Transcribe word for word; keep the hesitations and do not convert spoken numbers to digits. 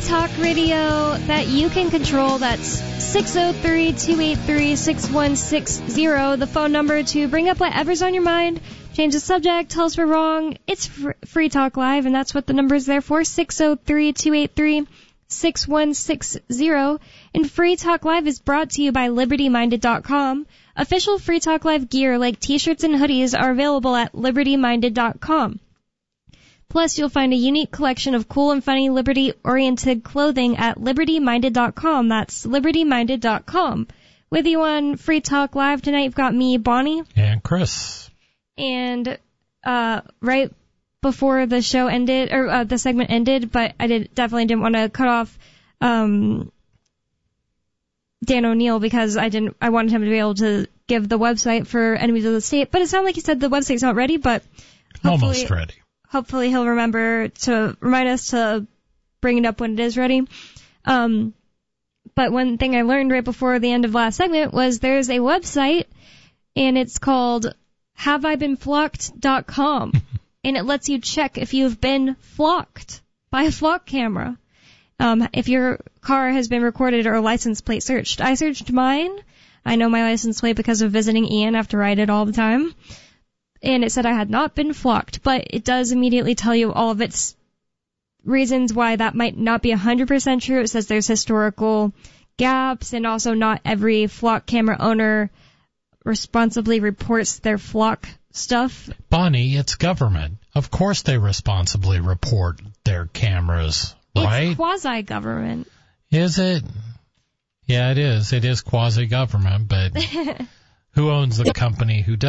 talk radio that you can control. That's six oh three, two eight three, six one six zero, the phone number to bring up whatever's on your mind, change the subject, tell us we're wrong. It's fr- Free Talk Live, and that's what the number is there for, six oh three, two eight three, six one six zero. And Free Talk Live is brought to you by Liberty Minded dot com. Official Free Talk Live gear like t-shirts and hoodies are available at Liberty Minded dot com. Plus, you'll find a unique collection of cool and funny Liberty-oriented clothing at Liberty Minded dot com. That's Liberty Minded dot com. With you on Free Talk Live tonight, you've got me, Bonnie. And Chris. And uh, right before the show ended, or uh, the segment ended, but I did definitely didn't want to cut off um, Dan O'Neill because I didn't. I wanted him to be able to give the website for Enemies of the State. But it sounded like he said the website's not ready, but almost ready. Hopefully he'll remember to remind us to bring it up when it is ready. Um, but one thing I learned right before the end of last segment was there's a website, and it's called have I been flocked dot com, and it lets you check if you've been flocked by a flock camera. Um, if your car has been recorded or license plate searched. I searched mine. I know my license plate because of visiting Ian. I have to write it all the time. And it said I had not been flocked, but it does immediately tell you all of its reasons why that might not be one hundred percent true. It says there's historical gaps, and also not every flock camera owner responsibly reports their flock stuff. Bonnie, it's government. Of course they responsibly report their cameras, right? It's quasi-government. Is it? Yeah, it is. It is quasi-government, but who owns the company who does?